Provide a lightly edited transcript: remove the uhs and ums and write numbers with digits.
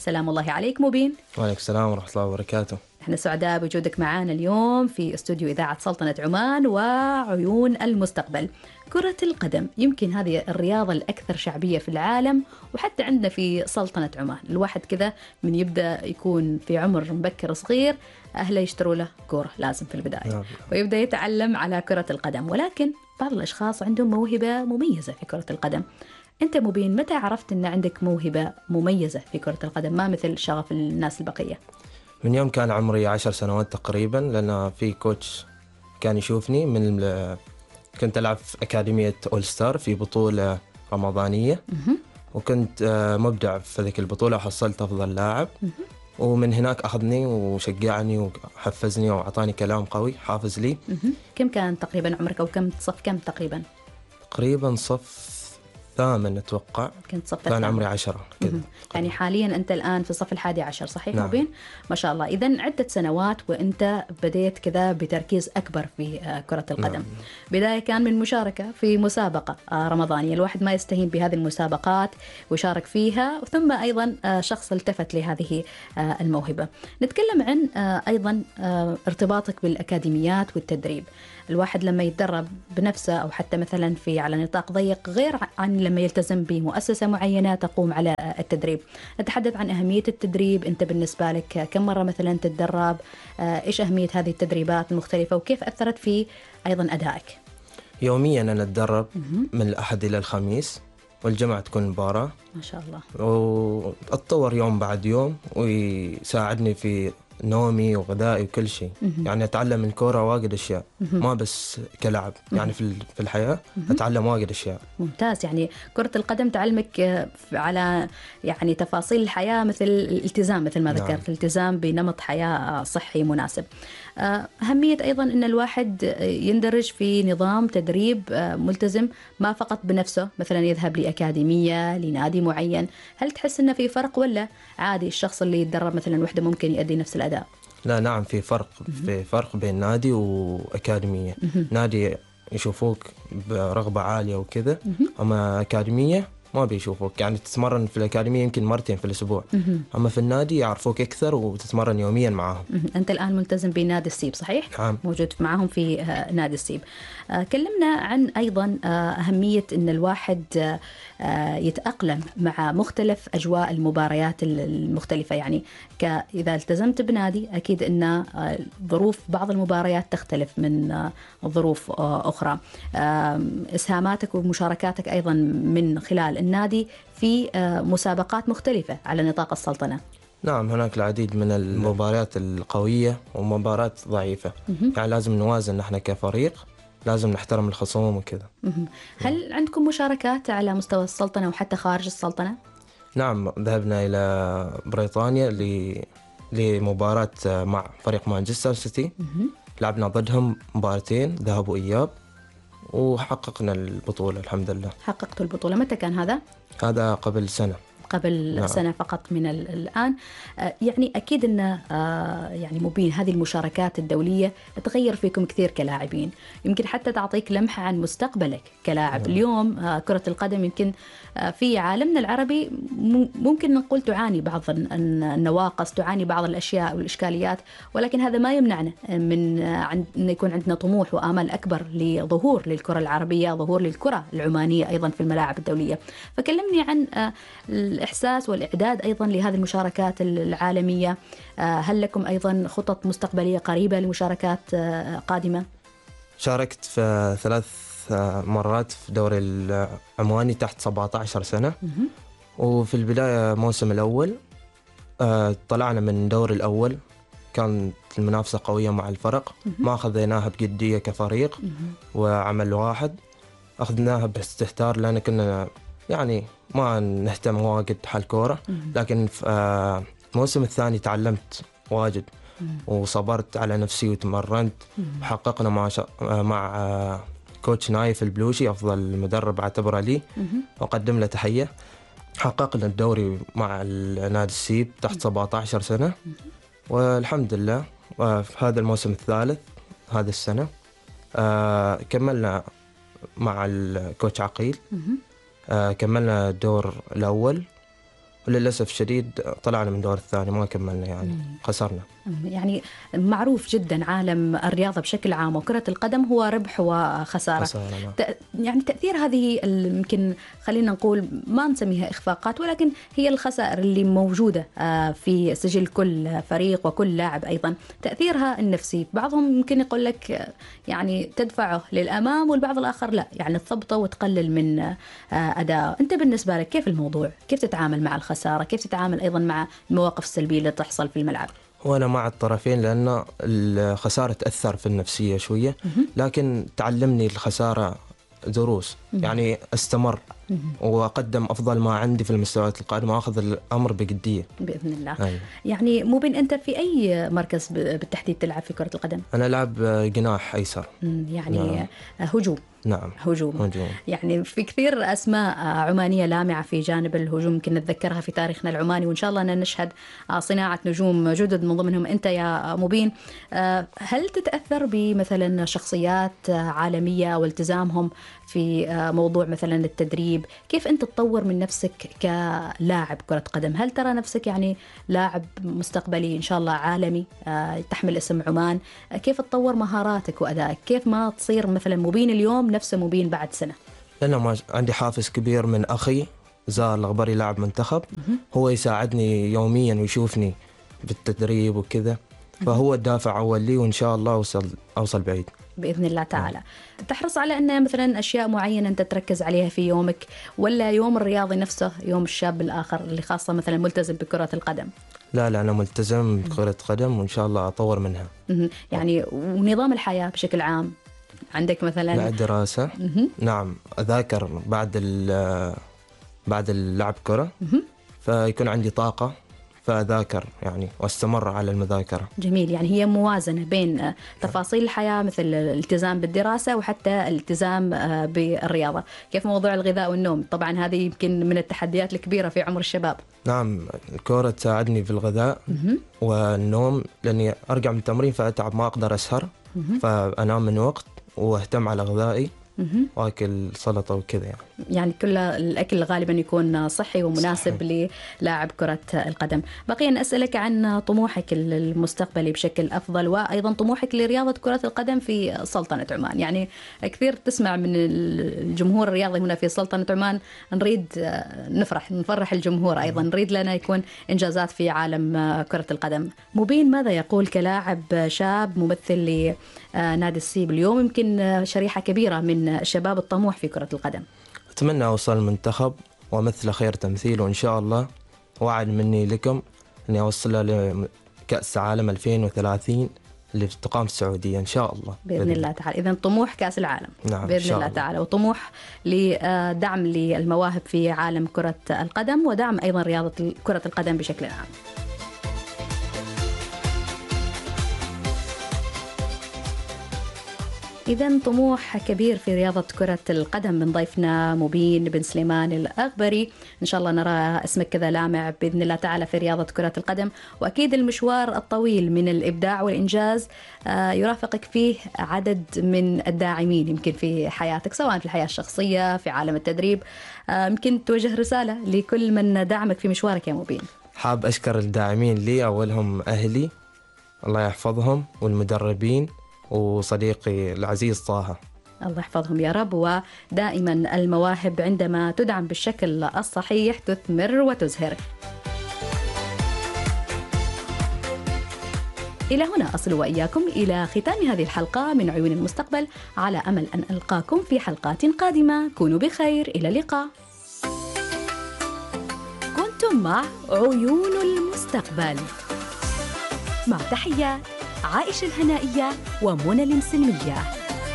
سلام الله عليك مبين. وعليكم السلام ورحمة الله وبركاته. احنا سعداء بوجودك معنا اليوم في استوديو إذاعة سلطنة عمان وعيون المستقبل. كرة القدم يمكن هذه الرياضة الأكثر شعبية في العالم، وحتى عندنا في سلطنة عمان الواحد كذا من يبدأ يكون في عمر مبكر صغير أهله يشتروا له كرة لازم في البداية ويبدأ يتعلم على كرة القدم، ولكن بعض الأشخاص عندهم موهبة مميزة في كرة القدم. أنت مبين متى عرفت أن عندك موهبة مميزة في كرة القدم ما مثل شغف الناس البقية؟ من يوم كان عمري 10 سنوات تقريبا، لأن في كوتش كان يشوفني كنت ألعب في أكاديمية أول ستار في بطولة رمضانية، وكنت مبدع في ذيك البطولة وحصلت أفضل لاعب. ومن هناك أخذني وشجعني وحفزني وأعطاني كلام قوي حافز لي. كم كان تقريبا عمرك أو صف كم تقريبا؟ تقريبا صف 8 أتوقع. كنت صف كان عمري 10 كذا. يعني حاليا أنت الآن في الصف 11 صحيح؟ نعم. مبين ما شاء الله. إذن عدة سنوات وأنت بديت كذا بتركيز أكبر في كرة القدم. نعم. بداية كان من مشاركة في مسابقة رمضانية، الواحد ما يستهين بهذه المسابقات وشارك فيها، ثم أيضا شخص التفت لهذه الموهبة. نتكلم عن أيضا ارتباطك بالأكاديميات والتدريب. الواحد لما يتدرب بنفسه أو حتى مثلا على نطاق ضيق غير عن لما يلتزم بمؤسسة معينة تقوم على التدريب. نتحدث عن أهمية التدريب. أنت بالنسبة لك كم مرة مثلا تتدرب؟ إيش أهمية هذه التدريبات المختلفة وكيف أثرت في أيضا أدائك؟ يوميا أنا أتدرب من الأحد إلى الخميس، والجمعة تكون مباراة ما شاء الله، وأتطور يوم بعد يوم ويساعدني في نومي وغذائي وكل شيء. يعني أتعلم من كورة واجد أشياء، ما بس كلعب، يعني في الحياة أتعلم واجد أشياء. ممتاز. يعني كرة القدم تعلمك على يعني تفاصيل الحياة، مثل الالتزام مثل ما ذكرت. الالتزام بنمط حياة صحي مناسب. أهمية أيضا أن الواحد يندرج في نظام تدريب ملتزم، ما فقط بنفسه مثلا يذهب لأكاديمية لنادي معين. هل تحس أنه في فرق ولا عادي الشخص اللي يتدرب مثلا وحده ممكن يؤدي نفس الأداء؟ لا نعم، في فرق بين نادي وأكاديمية. نادي يشوفوك برغبة عالية وكذا، أما أكاديمية ما بيشوفوك. يعني تتمرن في الأكاديمية يمكن مرتين في الأسبوع، أما في النادي يعرفوك أكثر وتتمرن يوميا معهم. أنت الآن ملتزم بنادي السيب صحيح؟ نعم. موجود معهم في نادي السيب. كلمنا عن أيضا أهمية أن الواحد يتأقلم مع مختلف أجواء المباريات المختلفة. يعني إذا التزمت بنادي أكيد أن ظروف بعض المباريات تختلف من ظروف أخرى. إسهاماتك ومشاركاتك أيضا من خلال النادي في مسابقات مختلفة على نطاق السلطنة. نعم، هناك العديد من المباريات القوية ومباريات ضعيفة. يعني لازم نوازن، نحن كفريق لازم نحترم الخصوم وكذا. هل عندكم مشاركات على مستوى السلطنة وحتى خارج السلطنة؟ نعم، ذهبنا إلى بريطانيا لمباراة مع فريق مانشستر سيتي. لعبنا ضدهم مباراتين ذهاب وإياب وحققنا البطولة الحمد لله. حققتوا البطولة. متى كان هذا؟ هذا قبل سنة. نعم. سنة فقط من الآن. يعني أكيد أن يعني مبين هذه المشاركات الدولية تغير فيكم كثير كلاعبين، يمكن حتى تعطيك لمحة عن مستقبلك كلاعب. اليوم كرة القدم يمكن في عالمنا العربي ممكن نقول تعاني بعض النواقص، تعاني بعض الأشياء والإشكاليات، ولكن هذا ما يمنعنا من أن يكون عندنا طموح وآمال أكبر لظهور للكرة العربية، ظهور للكرة العمانية أيضا في الملاعب الدولية. فكلمني عن الإحساس والإعداد أيضا لهذه المشاركات العالمية. هل لكم أيضا خطط مستقبلية قريبة لمشاركات قادمة؟ شاركت في 3 مرات في دوري العماني تحت 17 سنة. وفي البداية موسم الأول طلعنا من دور الأول، كانت المنافسة قوية مع الفرق، ما أخذناها بجدية كفريق وعمل واحد، أخذناها باستهتار لأن كنا يعني ما نهتم واجد حال كورة. لكن في الموسم الثاني تعلمت واجد وصبرت على نفسي وتمرنت، وحققنا مع كوتش نايف البلوشي أفضل مدرب اعتبره لي، وقدم له تحية. حققنا الدوري مع نادي السيب تحت 17 سنة، والحمد لله. في هذا الموسم الثالث هذا السنة كملنا مع الكوتش عقيل، كملنا الدور الأول وللأسف الشديد طلعنا من دور الثاني، ما كملنا يعني، خسرنا. يعني معروف جدا عالم الرياضة بشكل عام وكرة القدم هو ربح وخسارة. يعني تأثير هذه يمكن خلينا نقول ما نسميها إخفاقات، ولكن هي الخسائر اللي موجودة في سجل كل فريق وكل لاعب، أيضا تأثيرها النفسي. بعضهم يمكن يقول لك يعني تدفعه للأمام، والبعض الآخر لا، يعني تثبطه وتقلل من أداءه. أنت بالنسبة لك كيف الموضوع؟ كيف تتعامل مع الخسارة؟ كيف تتعامل أيضا مع المواقف السلبية اللي تحصل في الملعب؟ وأنا مع الطرفين، لأن الخسارة تأثر في النفسية شوية، لكن تعلمني الخسارة دروس، يعني استمر وأقدم أفضل ما عندي في المستويات القادمة وأخذ الأمر بجدية بإذن الله. يعني مبين أنت في أي مركز بالتحديد تلعب في كرة القدم؟ أنا ألعب جناح أيسر. يعني هجوم. نعم، هجوم. يعني في كثير أسماء عمانية لامعة في جانب الهجوم يمكن نتذكرها في تاريخنا العماني، وإن شاء الله أن نشهد صناعة نجوم جدد من ضمنهم أنت يا مبين. هل تتأثر بمثلا شخصيات عالمية أو التزامهم في موضوع مثلا التدريب؟ كيف أنت تطور من نفسك كلاعب كرة قدم؟ هل ترى نفسك يعني لاعب مستقبلي إن شاء الله عالمي تحمل اسم عمان؟ كيف تطور مهاراتك وأدائك؟ كيف ما تصير مثلا مبين اليوم نفسه مبين بعد سنة؟ أنا ما عندي حافز كبير من أخي زار الغبري لاعب منتخب، هو يساعدني يوميا ويشوفني بالتدريب وكذا، فهو الدافع أول لي، وإن شاء الله أوصل بعيد بإذن الله تعالى. تحرص على أن مثلا أشياء معينة أنت تركز عليها في يومك، ولا يوم الرياضي نفسه يوم الشاب الآخر اللي خاصة مثلا ملتزم بكرة القدم؟ لا أنا ملتزم بكرة قدم، وإن شاء الله أطور منها. يعني ونظام الحياة بشكل عام عندك مثلا؟ مع الدراسة. نعم، أذاكر بعد اللعب كرة، فيكون عندي طاقة فأذاكر يعني واستمر على المذاكرة. جميل. يعني هي موازنة بين تفاصيل الحياة مثل الالتزام بالدراسة وحتى الالتزام بالرياضة. كيف موضوع الغذاء والنوم؟ طبعا هذه يمكن من التحديات الكبيرة في عمر الشباب. نعم، الكرة تساعدني في الغذاء والنوم، لأني أرجع من التمرين فأتعب، ما أقدر أسهر، فأنام من وقت واهتم على غذائي واكل سلطه وكذا. يعني كل الاكل غالبا يكون صحي ومناسب صحيح للاعب كره القدم. بقي ان اسالك عن طموحك المستقبلي بشكل افضل، وايضا طموحك لرياضه كره القدم في سلطنه عمان. يعني كثير تسمع من الجمهور الرياضي هنا في سلطنه عمان، نريد نفرح الجمهور، ايضا نريد لنا يكون انجازات في عالم كره القدم. مبين ماذا يقول كلاعب شاب ممثل لنادي السيب اليوم، يمكن شريحه كبيره من الشباب الطموح في كرة القدم؟ أتمنى أوصل المنتخب وأمثل خير تمثيل، وإن شاء الله وعد مني لكم أني أوصل لكأس عالم 2030 اللي تقام في السعودية إن شاء الله بإذن الله تعالى. إذن طموح كأس العالم. نعم بإذن الله تعالى، وطموح لدعم للمواهب في عالم كرة القدم، ودعم أيضا رياضة كرة القدم بشكل عام. إذن طموح كبير في رياضة كرة القدم من ضيفنا مبين بن سليمان الأغبري. إن شاء الله نرى اسمك كذا لامع بإذن الله تعالى في رياضة كرة القدم، وأكيد المشوار الطويل من الإبداع والإنجاز يرافقك فيه عدد من الداعمين يمكن في حياتك، سواء في الحياة الشخصية في عالم التدريب. يمكن توجه رسالة لكل من دعمك في مشوارك يا مبين. حاب أشكر الداعمين لي، أولهم أهلي الله يحفظهم، والمدربين، وصديقي العزيز طه الله يحفظهم يا رب. ودائما المواهب عندما تدعم بالشكل الصحيح تثمر وتزهر. إلى هنا أصل وإياكم إلى ختام هذه الحلقة من عيون المستقبل، على أمل أن ألقاكم في حلقات قادمة. كونوا بخير، إلى اللقاء. كنتم مع عيون المستقبل، مع تحيات عائشة الهنائية ومنى المسلمية.